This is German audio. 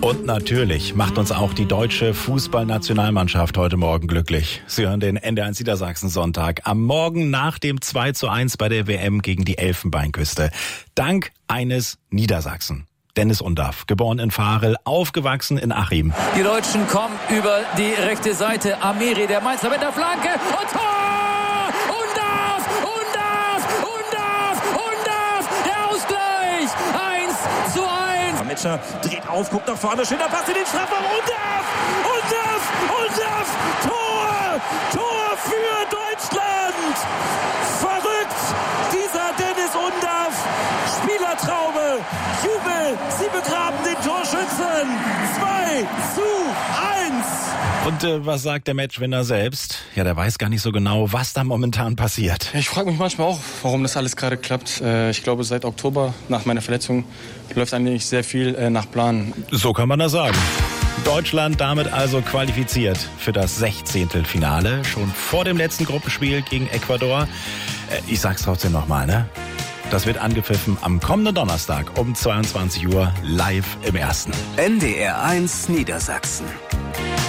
Und natürlich macht uns auch die deutsche Fußballnationalmannschaft heute Morgen glücklich. Sie hören den NDR1 Niedersachsen Sonntag am Morgen nach dem 2:1 bei der WM gegen die Elfenbeinküste. Dank eines Niedersachsen. Dennis Undaff, geboren in Varel, aufgewachsen in Achim. Die Deutschen kommen über die rechte Seite. Amiri, der Mainzer mit der Flanke und Tor! Der Ausgleich! 1:1. Metscher dreht auf, guckt nach vorne, schöner Pass in den Strafraum. Undaff! Tor für Deutschland! Verrückt! Dieser Dennis Undaff! Spielertraube! Jubel! Sie begraben den Torschützen! 2:1. Und was sagt der Matchwinner selbst? Ja, der weiß gar nicht so genau, was da momentan passiert. Ich frage mich manchmal auch, warum das alles gerade klappt. Ich glaube, seit Oktober, nach meiner Verletzung, läuft eigentlich sehr viel nach Plan. So kann man das sagen. Deutschland damit also qualifiziert für das 16. Finale, schon vor dem letzten Gruppenspiel gegen Ecuador. Ich sag's trotzdem nochmal, ne? Das wird angepfiffen am kommenden Donnerstag um 22 Uhr live im Ersten. NDR1 Niedersachsen.